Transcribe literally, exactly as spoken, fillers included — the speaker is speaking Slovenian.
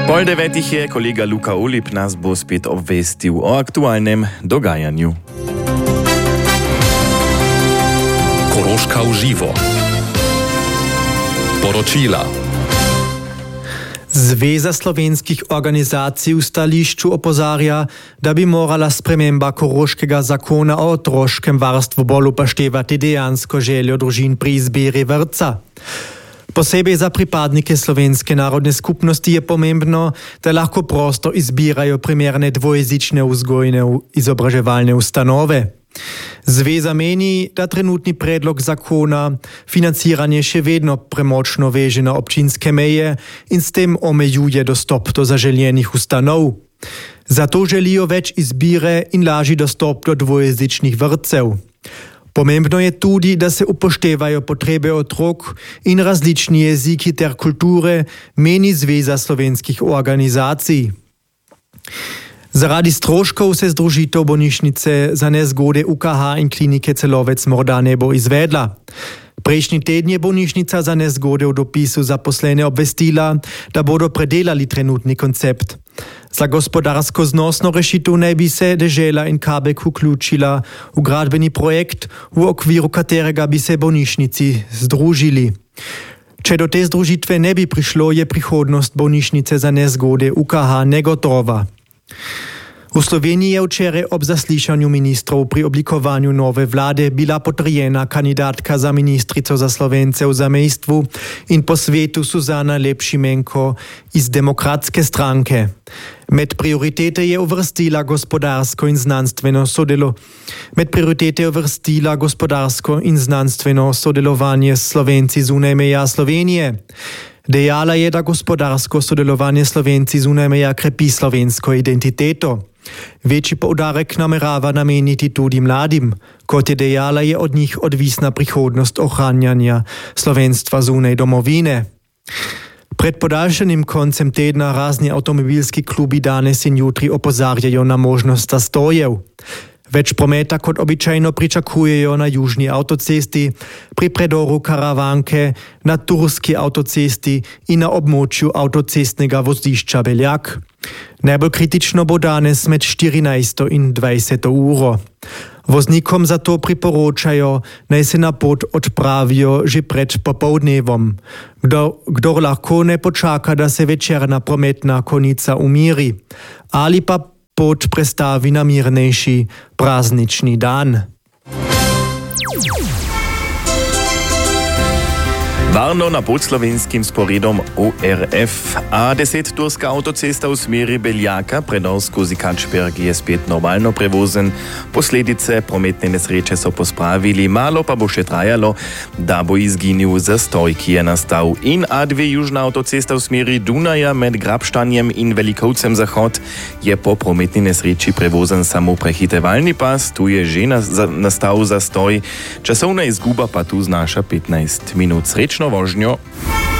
Pol devetih je kolega Luka Olip nas bo spet obvestil o aktualnem dogajanju. Koroška v živo. Poročila. Zveza slovenskih organizacij v stališču opozarja, da bi morala sprememba koroškega zakona o otroškem varstvu bolj upoštevati dejansko željo družin pri izbiri vrtca. Posebej za pripadnike slovenske narodne skupnosti je pomembno, da lahko prosto izbirajo primerne dvojezične vzgojne izobraževalne ustanove. Zveza meni, da trenutni predlog zakona financiranje še vedno premočno veže na občinske meje in s tem omejuje dostop do zaželjenih ustanov. Zato želijo več izbire in lažji dostop do dvojezičnih vrtcev. Pomembno je tudi, da se upoštevajo potrebe otrok in različni jeziki ter kulture, meni Zveza slovenskih organizacij. Zaradi stroškov se združitev bolnišnice za nezgode U K H in klinike Celovec morda ne bo izvedla. Prejšnji teden je bolnišnica za nezgode v dopisu zaposlene obvestila, da bodo predelali trenutni koncept. Za gospodarsko znosno rešitev naj bi se dežela in Kabek vključila v gradbeni projekt, v okviru katerega bi se bolnišnici združili. Če do te združitve ne bi prišlo, je prihodnost bolnišnice za nezgode U K H negotova. V Sloveniji je včeraj ob zaslišanju ministrov pri oblikovanju nove vlade bila potrjena kandidatka za ministrico za Slovence v zamejstvu in po svetu Suzana Lep-Šimenko iz Demokratske stranke. Med prioritete je uvrstila gospodarsko in znanstveno sodelo. Med prioritete je uvrstila gospodarsko in znanstveno sodelovanje s Slovenci zunaj meja Slovenije. Dejala je, da gospodarsko sodelovanje Slovenci zunaj meja krepi slovensko identiteto. Večji poudarek namerava nameniti tudi mladim. Kot je dejala, je od njih odvisna prihodnost ohranjanja slovenstva zunaj domovine. Pred podaljšanim koncem tedna razni avtomobilski klubi danes in jutri opozarjajo na možnost zastojev. Več prometa kot običajno pričakujejo na južni avtocesti, pri predoru Karavanke, na turski avtocesti in na območju avtocestnega vozišča Beljak. Najbolj kritično bo danes med štirinajsto in dvajseto uro. Voznikom zato priporočajo, naj se na pot odpravijo že pred popoldnevom. Kdor, kdor lahko ne počaka, da se večerna prometna konica umiri, ali pa pot prestavi na mirnejši praznični dan. Varno na podslovenskim sporedom O R F. A deset turska avtocesta v smeri Beljaka predor skozi Kačberg je spet normalno prevozen. Posledice prometne nesreče so pospravili, malo pa bo še trajalo, da bo izginil zastoj, ki je nastal. In A dve južna avtocesta v smeri Dunaja med Grabštanjem in Velikovcem zahod je po prometni nesreči prevozen samo prehitevalni pas, tu je že nastal zastoj. Časovna izguba pa tu znaša petnajst minut. Srečno vožnjo.